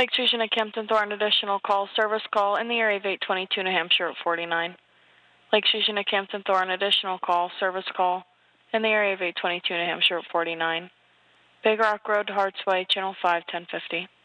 Lake Station at Kempton Thornton, additional call, service call in the area of 822 New Hampshire at 49. Lake Station at Kempton Thornton, additional call, service call in the area of 822 New Hampshire at 49. Big Rock Road to Harts Way, channel 5, 1050.